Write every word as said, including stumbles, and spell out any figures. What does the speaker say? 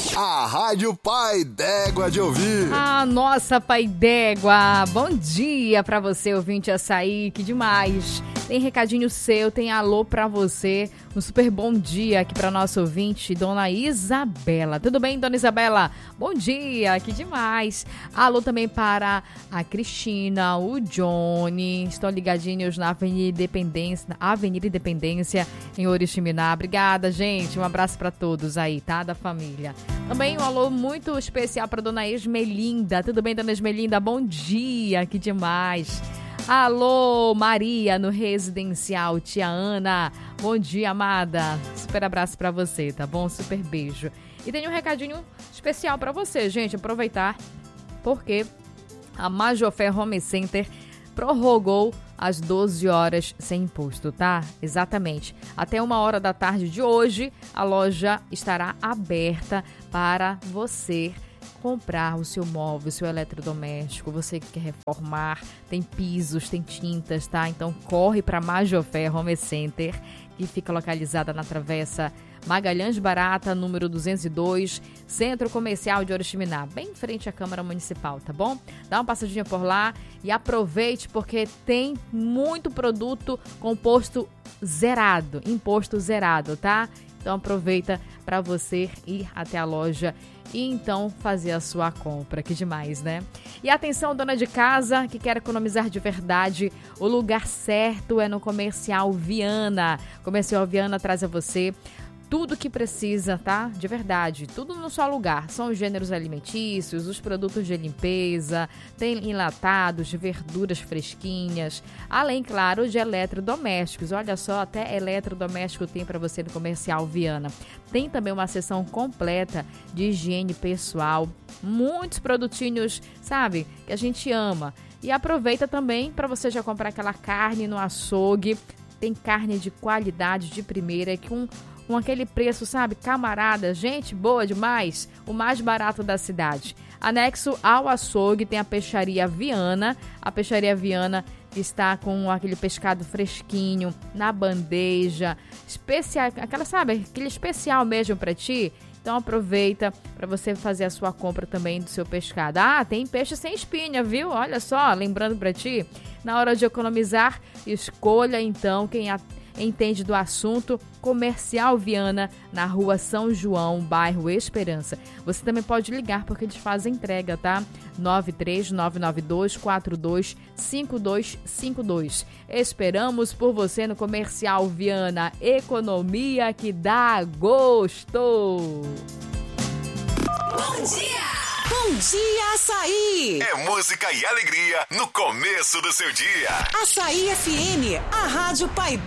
A Rádio Pai d'Égua de ouvir. A nossa Pai d'Égua. Bom dia pra você, ouvinte Açaí, que demais. Tem recadinho seu, tem alô pra você. Um super bom dia aqui pra nossa ouvinte, Dona Isabela. Tudo bem, Dona Isabela? Bom dia, que demais. Alô também para a Cristina, o Johnny. Estão ligadinhos na Avenida Independência, na Avenida Independência, em Oriximiná. Obrigada, gente. Um abraço pra todos aí, tá? Da família. Também um alô muito especial pra Dona Esmelinda. Tudo bem, Dona Esmelinda? Bom dia, que demais. Alô, Maria, no Residencial, tia Ana. Bom dia, amada. Super abraço pra você, tá bom? Super beijo. E tem um recadinho especial pra você, gente. Aproveitar, porque a Majofé Home Center prorrogou às doze horas sem imposto, tá? Exatamente. Até uma hora da tarde de hoje, a loja estará aberta para você comprar o seu móvel, o seu eletrodoméstico, você que quer reformar, tem pisos, tem tintas, tá? Então corre para Majofé Home Center, que fica localizada na Travessa Magalhães Barata, número duzentos e dois, Centro Comercial de Oriximiná, bem em frente à Câmara Municipal, tá bom? Dá uma passadinha por lá e aproveite, porque tem muito produto com imposto zerado, imposto zerado, tá? Então aproveita para você ir até a loja e então fazer a sua compra, que demais, né? E atenção, dona de casa que quer economizar de verdade, o lugar certo é no Comercial Viana. Comercial Viana traz a você tudo que precisa, tá? De verdade, tudo no só lugar. São os gêneros alimentícios, os produtos de limpeza, tem enlatados de verduras fresquinhas, além, claro, de eletrodomésticos. Olha só, até eletrodoméstico tem para você no Comercial Viana. Tem também uma seção completa de higiene pessoal, muitos produtinhos, sabe, que a gente ama. E aproveita também para você já comprar aquela carne no açougue. Tem carne de qualidade de primeira com com aquele preço, sabe, camarada, gente boa demais, o mais barato da cidade. Anexo ao açougue tem a Peixaria Viana, a Peixaria Viana está com aquele pescado fresquinho na bandeja, especial, aquela, sabe, aquele especial mesmo para ti. Então aproveita para você fazer a sua compra também do seu pescado. Ah, tem peixe sem espinha, viu? Olha só, lembrando para ti, na hora de economizar, escolha então quem a entende do assunto, Comercial Viana, na rua São João, bairro Esperança. Você também pode ligar porque eles fazem entrega, tá? nove três nove nove dois quatro dois cinco dois cinco dois. Esperamos por você no Comercial Viana. Economia que dá gosto! Bom dia! Bom dia, Açaí! É música e alegria no começo do seu dia. Açaí F M, a Rádio Pai